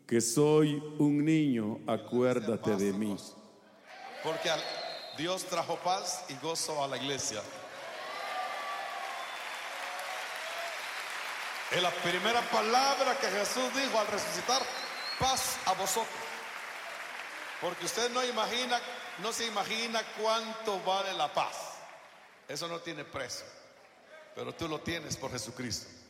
que soy un niño, acuérdate de mí. Porque Dios trajo paz y gozo a la iglesia. Es la primera palabra que Jesús dijo al resucitar: paz a vosotros. Porque usted no se imagina cuánto vale la paz. Eso no tiene precio, pero tú lo tienes por Jesucristo.